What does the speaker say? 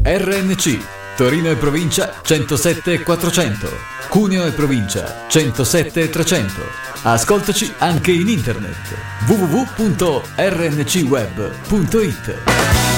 RNC Torino e provincia 107 e 400, Cuneo e provincia 107 e 300. Ascoltaci anche in internet www.rncweb.it.